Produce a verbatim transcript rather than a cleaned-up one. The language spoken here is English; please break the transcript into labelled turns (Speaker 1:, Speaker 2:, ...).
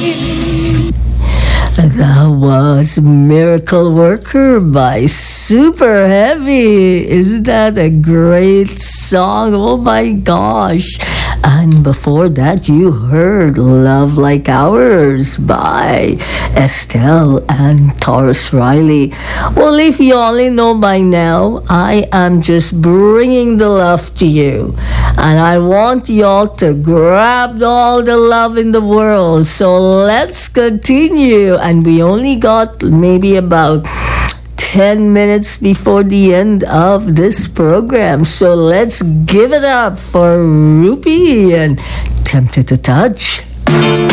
Speaker 1: That was Miracle Worker by Super Heavy. Isn't that a great song? Oh my gosh. And before that, you heard Love Like Ours by Estelle and Taurus Riley. Well, if you only know by now, I am just bringing the love to you. And I want y'all to grab all the love in the world. So let's continue. And we only got maybe about ten minutes before the end of this program. So let's give it up for Rupi and Tempted to Touch.